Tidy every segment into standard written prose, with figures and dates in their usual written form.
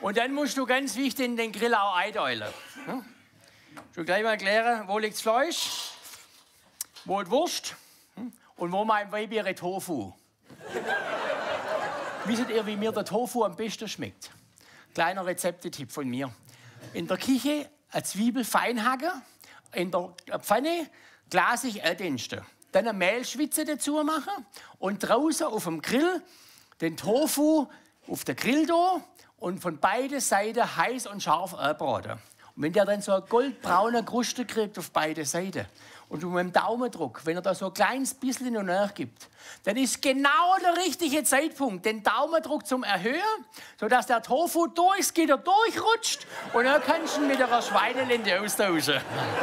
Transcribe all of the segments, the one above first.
Und dann musst du ganz wichtig in den Grill auch einteilen. Ja? Ich will gleich mal erklären, wo liegt das Fleisch, wo die Wurst und wo mein Weib ihre Tofu. Wisst ihr, wie mir der Tofu am besten schmeckt? Kleiner Rezeptetipp von mir. In der Küche eine Zwiebel fein hacken, in der Pfanne glasig erdünsten. Dann eine Mehlschwitze dazu machen und draußen auf dem Grill den Tofu auf den Grill da und von beiden Seiten heiß und scharf anbraten. Und wenn der dann so eine goldbraune Kruste kriegt auf beide Seiten und du mit dem Daumendruck, wenn er da so ein kleines bisschen noch nachgibt, dann ist genau der richtige Zeitpunkt, den Daumendruck zum Erhöhen, sodass der Tofu durchs Gitter durchrutscht und dann kannst du ihn mit einer Schweinelende austauschen.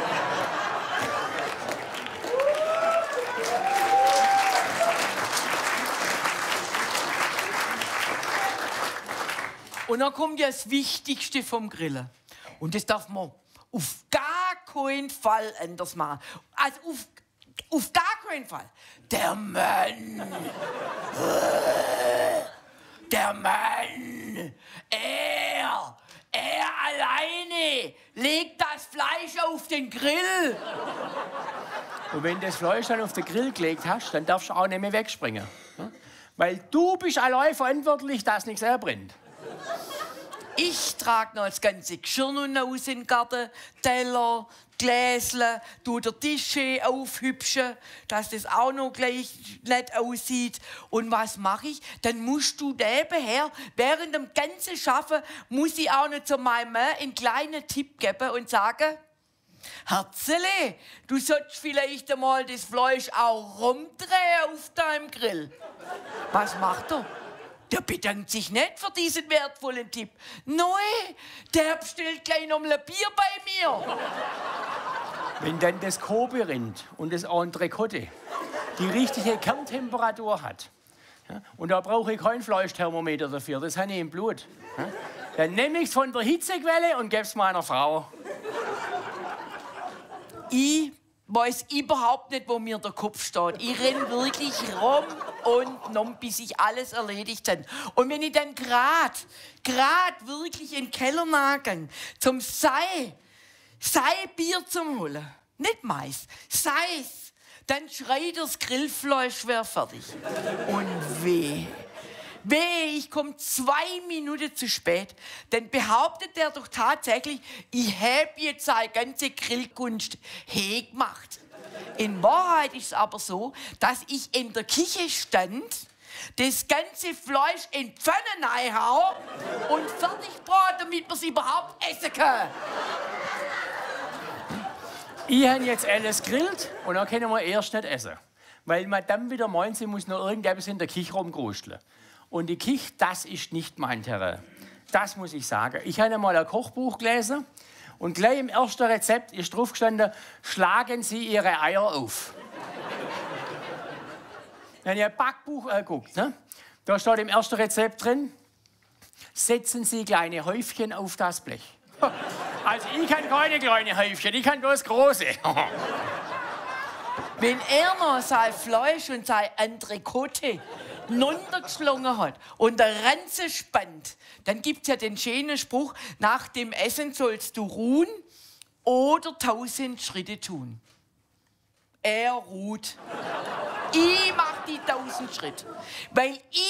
Und dann kommt ja das Wichtigste vom Grillen. Und das darf man auf gar keinen Fall anders machen. Also auf gar keinen Fall. Der Mann. Der Mann. Er alleine legt das Fleisch auf den Grill. Und wenn du das Fleisch dann auf den Grill gelegt hast, dann darfst du auch nicht mehr wegspringen. Weil du bist allein verantwortlich, dass nichts erbrennt. Ich trage noch das ganze Geschirr aus in den Garten, Teller, Gläsle, den Tisch aufhübschen, dass das auch noch gleich nett aussieht. Und was mache ich? Dann musst du nebenher, während dem ganzen Schaffen, muss ich auch noch zu meinem Mann einen kleinen Tipp geben und sagen: Herzele, du sollst vielleicht einmal das Fleisch auch rumdrehen auf deinem Grill. Was macht er? Der bedankt sich nicht für diesen wertvollen Tipp. Nein, der bestellt gleich noch ein Bier bei mir. Wenn dann das Kobe rinnt und das Entrecote die richtige Kerntemperatur hat, ja, und da brauche ich kein Fleischthermometer dafür, das habe ich im Blut, ja, dann nehme ich es von der Hitzequelle und gebe es meiner Frau. Ich weiß überhaupt nicht, wo mir der Kopf steht. Ich renne wirklich rum und noch, bis ich alles erledigt habe. Und wenn ich dann grad wirklich in den Keller nachgehe, zum Bier zum holen, nicht Mais, Sei's, dann schreit das Grillfleisch wäre fertig. Und weh, ich komme 2 Minuten zu spät, dann behauptet der doch tatsächlich, ich habe jetzt seine ganze Grillkunst gemacht. In Wahrheit ist es aber so, dass ich in der Küche stand, das ganze Fleisch in die Pfanne reinhau und fertig brate, damit man es überhaupt essen kann. Ich habe jetzt alles grillt und dann können wir erst nicht essen. Weil Madame wieder meint, sie muss noch irgendetwas in der Küche rumgrusteln. Und die Küche, das ist nicht mein Terrain. Das muss ich sagen. Ich habe mal ein Kochbuch gelesen und gleich im ersten Rezept ist drauf gestanden: Schlagen Sie Ihre Eier auf. Dann habe ich ein Backbuch angeguckt. Ne? Da steht im ersten Rezept drin: Setzen Sie kleine Häufchen auf das Blech. Also ich kann keine kleinen Häufchen, ich kann bloß große. Wenn er noch sein Fleisch und sein Entrecote runtergeschlungen hat und der Ranze spannt, dann gibt es ja den schönen Spruch: Nach dem Essen sollst du ruhen oder 1000 Schritte tun. Er ruht. Ich mach die 1000 Schritte, weil ich